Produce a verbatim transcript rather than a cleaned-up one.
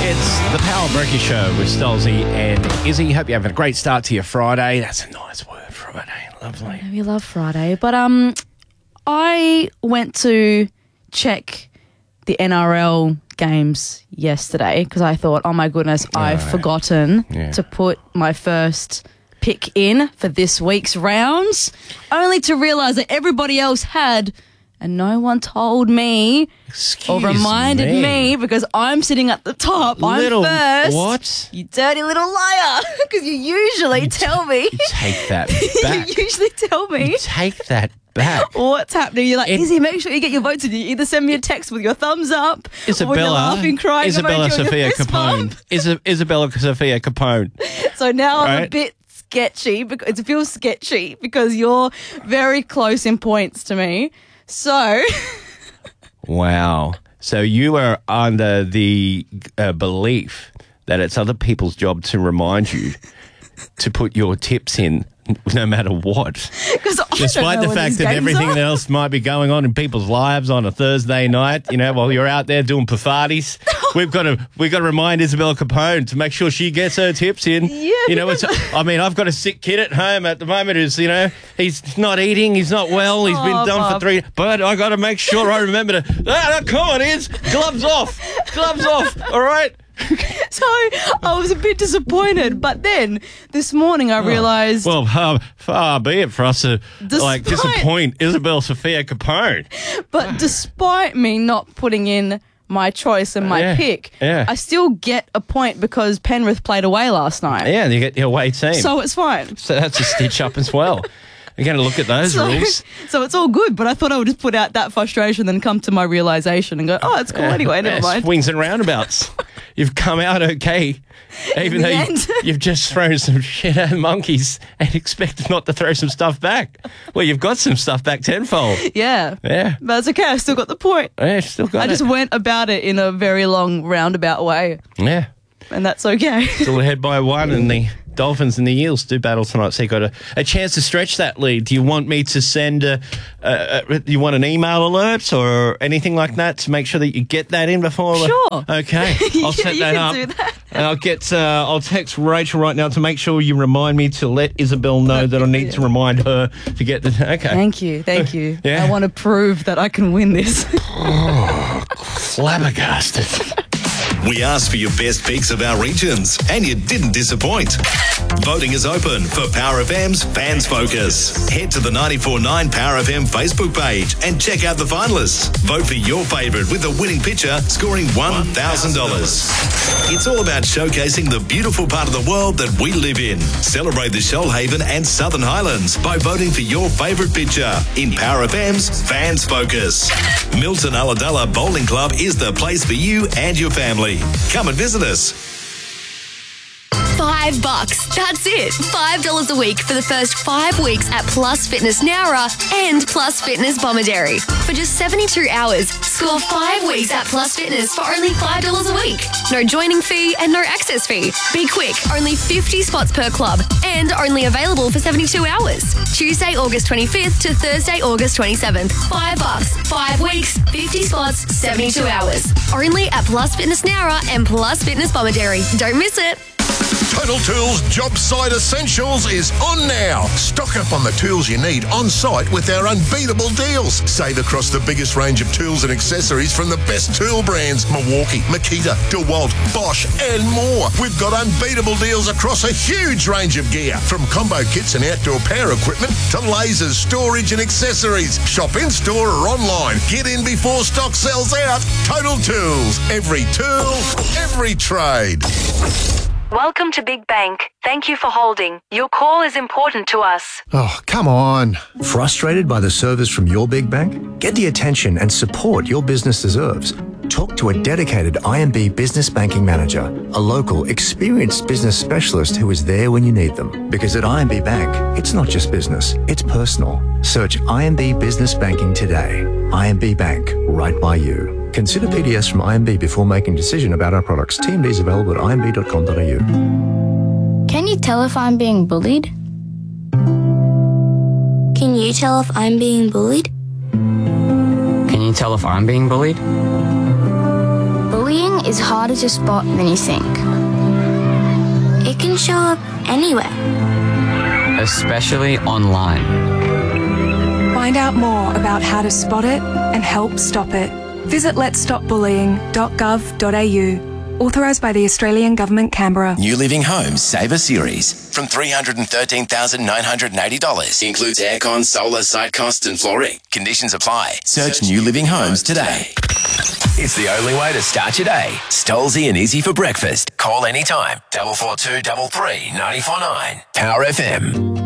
It's the Power Breaky Show with Stolzy and Izzy. Hope you're having a great start to your Friday. That's a nice word, Friday. Lovely. We love Friday. But um, I went to check the N R L games yesterday because I thought, oh my goodness, Oh, I've yeah. forgotten Yeah. to put my first pick in for this week's rounds, only to realise that everybody else had, and no one told me Excuse or reminded me. me. because I'm sitting at the top. Little- I'm first. what? You dirty little liar. Because you usually tell me. You take that back. You usually tell me You take that back. what's happening. You're like, It- Izzy, make sure you get your votes in. You either send me a text with your thumbs up or when you're Isabella, laughing, crying Isabella emoji or your Sophia fist Capone. bump. Isa- Isabella Sophia Capone. So now I'm a Right. bit sketchy because it feels sketchy because you're very close in points to me. So Wow. So you are under the uh, belief that it's other people's job to remind you to put your tips in no matter what. because Despite the fact that everything else might be going on in people's lives on a Thursday night, you know, while you're out there doing parties, we've got to we've got to remind Isabella Capone to make sure she gets her tips in. Yeah, you know, it's, I mean, I've got a sick kid at home at the moment who's, you know, he's not eating, he's not well, he's been Oh, done Bob. for three, but I got to make sure I remember to, ah, come on, Iz, gloves off, gloves off, all right? So I was a bit disappointed, but then this morning I realised. Well, uh, far be it for us to like Despite- disappoint Isabel Sophia Capone. But despite me not putting in my choice and my Yeah, pick, yeah. I still get a point because Penrith played away last night. Yeah, you get your away team. So, So it's fine. that's a stitch up as well. You're going to look at those So, rules. so it's all good, but I thought I would just put out that frustration, then come to my realisation and go, oh, it's cool anyway, never Yeah, mind. Swings and roundabouts. You've come out okay, even the though end. you've, you've just thrown some shit at monkeys and expected not to throw some stuff back. Well, you've got some stuff back tenfold. Yeah. Yeah. But it's okay, I still got the point. Yeah, still got I it. just went about it in a very long roundabout way, Yeah. and that's okay. Still ahead by one, and the Dolphins and the Eels do battle tonight, so you got a, a chance to stretch that lead. Do you want me to send a, a, a do you want an email alert or anything like that to make sure that you get that in before? the- Sure. Okay, I'll set You that can up. do that. And I'll get. Uh, I'll text Rachel right now to make sure you remind me to let Isabel know that I need to remind her to get the. Okay. Thank you, thank you. Yeah. I want to prove that I can win this. Flabbergasted. We asked for your best picks of our regions, and you didn't disappoint. Voting is open for Power F M's Fans Focus. Head to the ninety-four point nine Power F M Facebook page and check out the finalists. Vote for your favourite with the winning picture scoring one thousand dollars. It's all about showcasing the beautiful part of the world that we live in. Celebrate the Shoalhaven and Southern Highlands by voting for your favourite picture in Power F M's Fans Focus. Milton Ulladulla Bowling Club is the place for you and your family. Come and visit us. Five bucks. That's it. Five dollars a week for the first five weeks at Plus Fitness Nowra and Plus Fitness Bomaderry. For just seventy-two hours, score five weeks at Plus Fitness for only five dollars a week. No joining fee and no access fee. Be quick, only fifty spots per club and only available for seventy-two hours. Tuesday, August twenty-fifth to Thursday, August twenty-seventh. Five bucks, five weeks, fifty spots, seventy-two hours. Only at Plus Fitness Nowra and Plus Fitness Bomaderry. Don't miss it. Total Tools Job Site Essentials is on now. Stock up on the tools you need on site with our unbeatable deals. Save across the biggest range of tools and accessories from the best tool brands, Milwaukee, Makita, DeWalt, Bosch and more. We've got unbeatable deals across a huge range of gear, from combo kits and outdoor power equipment to lasers, storage and accessories. Shop in store or online. Get in before stock sells out. Total Tools. Every tool, every trade. Welcome to Big Bank. Thank you for holding. Your call is important to us. Oh, come on. Frustrated by the service from your big bank? Get the attention and support your business deserves. Talk to a dedicated I M B business banking manager, a local, experienced business specialist who is there when you need them. Because at I M B Bank, it's not just business, it's personal. Search I M B Business Banking today. I M B Bank, right by you. Consider P D S from I M B before making a decision about our products. T M D is available at I M B dot com dot A U. Can you tell if I'm being bullied? Can you tell if I'm being bullied? Can you tell if I'm being bullied? Bullying is harder to spot than you think. It can show up anywhere. Especially online. Find out more about how to spot it and help stop it. Visit lets stop bullying dot gov dot a u. Authorised by the Australian Government, Canberra. New Living Homes Saver Series from three hundred thirteen thousand nine hundred eighty dollars. Includes aircon, solar, site costs and flooring. Conditions apply. Search New Living Homes today. It's the only way to start your day. Stolzy and Izzy for breakfast. Call anytime. Double four two double three ninety four nine. Power F M.